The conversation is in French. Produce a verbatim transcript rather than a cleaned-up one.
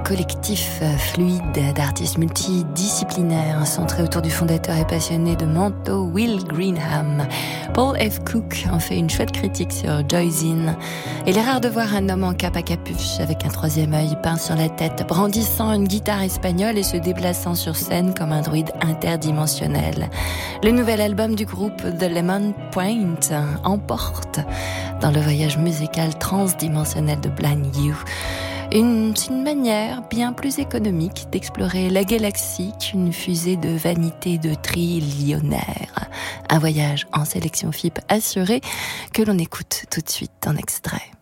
collectif fluide d'artistes multidisciplinaires centré autour du fondateur et passionné de manteau Will Greenham. Paul F. Cook en fait une chouette critique sur Joyzine. Il est rare de voir un homme en cape à capuche avec un troisième œil peint sur la tête, brandissant une guitare espagnole et se déplaçant sur scène comme un druide interdimensionnel. Le nouvel album du groupe The Lemon Point emporte dans le voyage musical transdimensionnel de Blind You. Une, c'est une manière bien plus économique d'explorer la galaxie qu'une fusée de vanité de trillionnaire. Un voyage en sélection F I P assuré que l'on écoute tout de suite en extrait.